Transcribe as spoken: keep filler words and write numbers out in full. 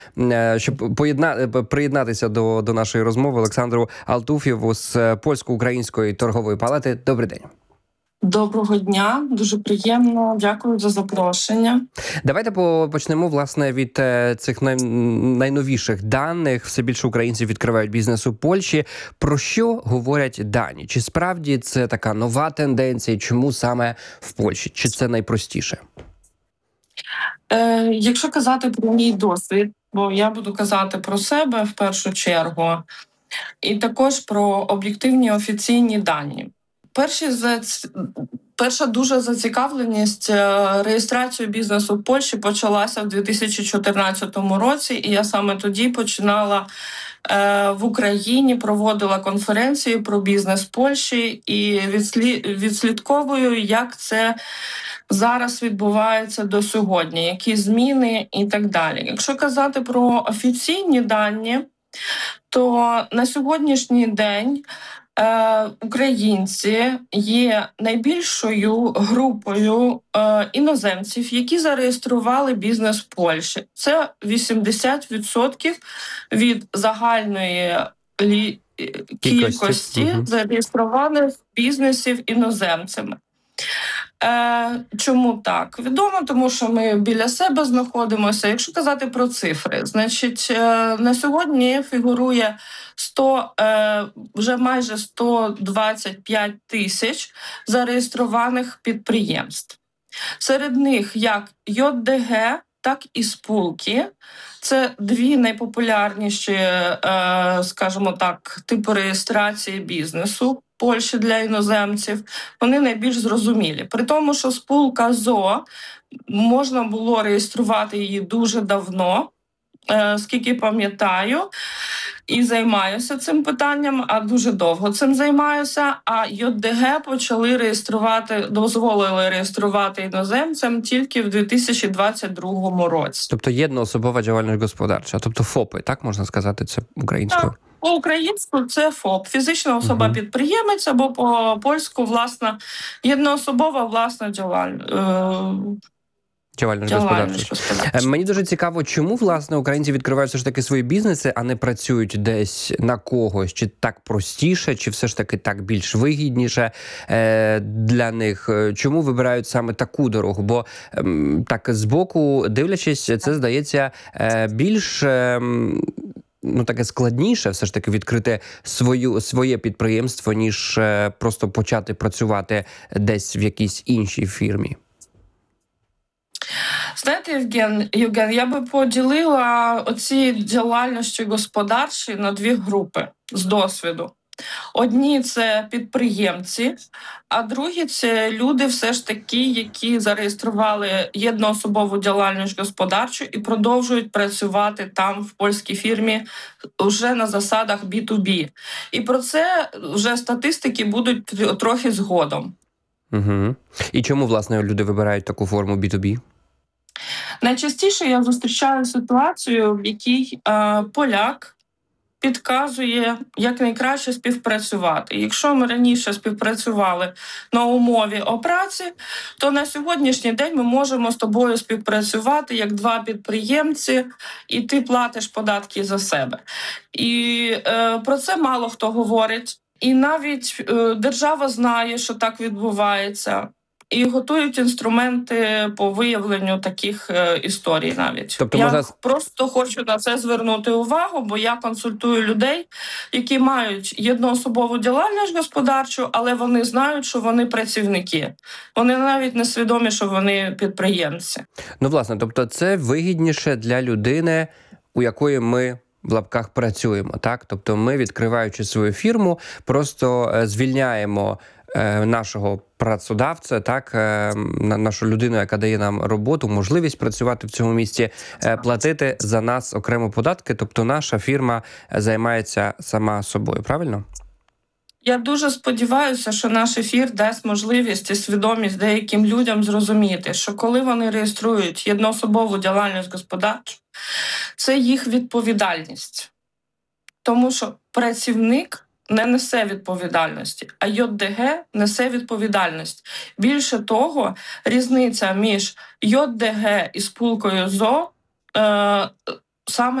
щоб поєдна... приєднатися до, до нашої розмови Олександру Алтуф'єву з Польсько-Української торгової палати. Добрий день. Доброго дня, дуже приємно, дякую за запрошення. Давайте почнемо, власне, від цих най... найновіших даних. Все більше українців відкривають бізнес у Польщі. Про що говорять дані? Чи справді це така нова тенденція? Чому саме в Польщі? Чи це найпростіше? Е, якщо казати про мій досвід, бо я буду казати про себе в першу чергу, і також про об'єктивні офіційні дані. Перші зац... Перша дуже зацікавленість реєстрацією бізнесу в Польщі почалася в дві тисячі чотирнадцятому році, і я саме тоді починала е, в Україні, проводила конференції про бізнес в Польщі і відслі... відслідковую, як це зараз відбувається до сьогодні, які зміни і так далі. Якщо казати про офіційні дані, то на сьогоднішній день Е, українці є найбільшою групою е, іноземців, які зареєстрували бізнес в Польщі. Це вісімдесят відсотків від загальної лі... кількості, кількості угу. зареєстрованих бізнесів іноземцями. Е, чому так? Відомо, тому що ми біля себе знаходимося. Якщо казати про цифри, значить, е, на сьогодні фігурує сто, е, вже майже сто двадцять п'ять тисяч зареєстрованих підприємств. Серед них як ЙОДГ, так і спілки. Це дві найпопулярніші, е, скажімо так, типи реєстрації бізнесу в Польщі для іноземців. Вони найбільш зрозумілі. При тому, що спілка ЗО, можна було реєструвати її дуже давно, е, скільки пам'ятаю, і займаюся цим питанням, а дуже довго цим займаюся. А ЙОДГ почали реєструвати, дозволили реєструвати іноземцям тільки в дві тисячі двадцять другому році. Тобто єдноособова діяльність господарча, тобто ФОПи, так можна сказати, це українською? Так, по-українську це ФОП, фізична особа-підприємець, або по-польську, власна, єдноособова власна діяльність. Діяльність господарча. Мені дуже цікаво, чому, власне, українці відкривають все ж таки свої бізнеси, а не працюють десь на когось? Чи так простіше, чи все ж таки так більш вигідніше е, для них? Чому вибирають саме таку дорогу? Бо е, так збоку дивлячись, це здається е, більш... Е, ну, таке складніше все ж таки відкрити свою, своє підприємство, ніж е, просто почати працювати десь в якійсь іншій фірмі. Знаєте, Євген, Євген, я би поділила оці діяльності господарчі на дві групи з досвіду. Одні – це підприємці, а другі – це люди все ж таки, які зареєстрували єдноособову діяльність господарчу і продовжують працювати там в польській фірмі вже на засадах бі ту бі. І про це вже статистики будуть трохи згодом. Угу. І чому, власне, люди вибирають таку форму бі ту бі? Найчастіше я зустрічаю ситуацію, в якій е, поляк підказує, як найкраще співпрацювати. Якщо ми раніше співпрацювали на умові о праці, то на сьогоднішній день ми можемо з тобою співпрацювати як два підприємці, і ти платиш податки за себе. І е, про це мало хто говорить. І навіть е, держава знає, що так відбувається. І готують інструменти по виявленню таких е, історій навіть. Тобто, я можна... просто хочу на це звернути увагу, бо я консультую людей, які мають єдноособову діяльність господарчу, але вони знають, що вони працівники. Вони навіть не свідомі, що вони підприємці. Ну, власне, тобто це вигідніше для людини, у якої ми в лапках працюємо, так? Тобто ми, відкриваючи свою фірму, просто звільняємо нашого працедавця, так, нашу людину, яка дає нам роботу, можливість працювати в цьому місці, платити за нас окремо податки, тобто наша фірма займається сама собою, правильно? Я дуже сподіваюся, що наш ефір дасть можливість і свідомість деяким людям зрозуміти, що коли вони реєструють єдноособову діяльність господарчу, це їх відповідальність. Тому що працівник не несе відповідальності, а ЙОДГ несе відповідальність. Більше того, різниця між ЙОДГ і спілкою ЗО е, саме